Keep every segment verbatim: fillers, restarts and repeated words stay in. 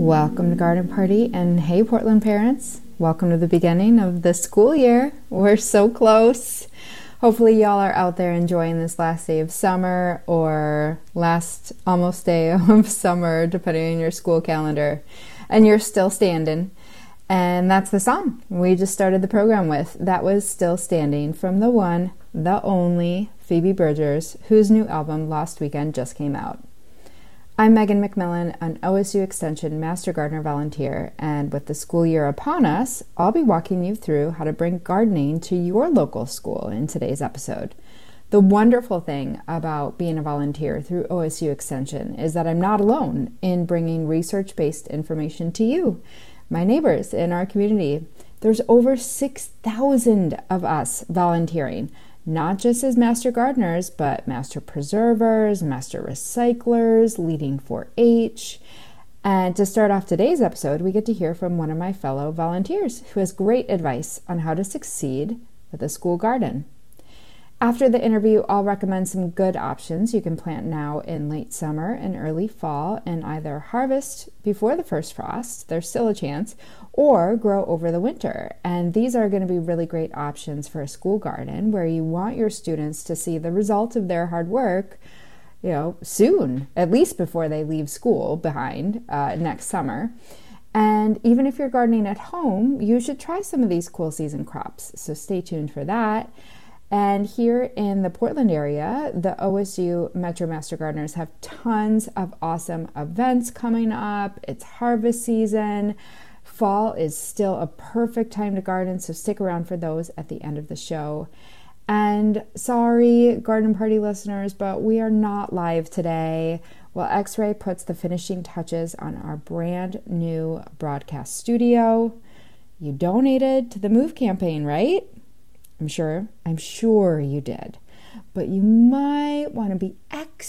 Welcome to Garden Party, and hey Portland parents, welcome to the beginning of the school year. We're so close. Hopefully y'all are out there enjoying this last day of summer or last almost day of summer, depending on your school calendar, and you're still standing. And that's the song we just started the program with. That was Still Standing from the one, the only Phoebe Bridgers, whose new album Lost Weekend just came out. I'm Megan McMillan, an O S U Extension Master Gardener volunteer, and with the school year upon us, I'll be walking you through how to bring gardening to your local school in today's episode. The wonderful thing about being a volunteer through O S U Extension is that I'm not alone in bringing research-based information to you, my neighbors in our community. There's over six thousand of us volunteering, not just as master gardeners, but master preservers, master recyclers, leading four H. And to start off today's episode, we get to hear from one of my fellow volunteers who has great advice on how to succeed with a school garden. After the interview, I'll recommend some good options you can plant now in late summer and early fall and either harvest before the first frost, there's still a chance, or grow over the winter. And these are going to be really great options for a school garden where you want your students to see the result of their hard work, you know, soon, at least before they leave school behind uh, next summer. And even if you're gardening at home, you should try some of these cool season crops. So stay tuned for that. And here in the Portland area, the O S U Metro Master Gardeners have tons of awesome events coming up. It's harvest season. Fall is still a perfect time to garden, so stick around for those at the end of the show. And sorry, Garden Party listeners, but we are not live today. Well, X-Ray puts the finishing touches on our brand new broadcast studio. You donated to the Move campaign, right? I'm sure, I'm sure you did, but you might want to be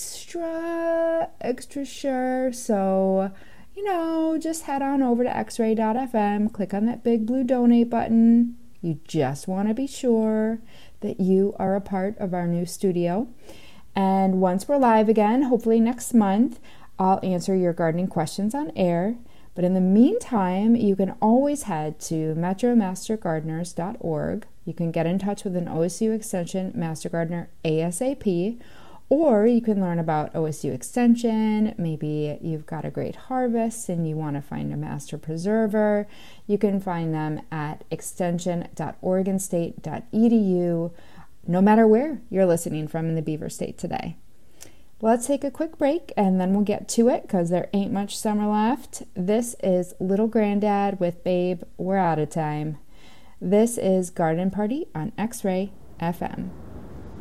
extra, extra sure. So, you know, just head on over to x ray dot f m, click on that big blue donate button. You just want to be sure that you are a part of our new studio. And once we're live again, hopefully next month, I'll answer your gardening questions on air. But in the meantime, you can always head to metro master gardeners dot org. You can get in touch with an O S U Extension Master Gardener ASAP, or you can learn about O S U Extension. Maybe you've got a great harvest and you want to find a master preserver. You can find them at extension dot oregon state dot e d u, no matter where you're listening from in the Beaver State today. Let's take a quick break and then we'll get to it because there ain't much summer left. This is Little Granddad with Babe. We're out of time. This is Garden Party on X-Ray F M.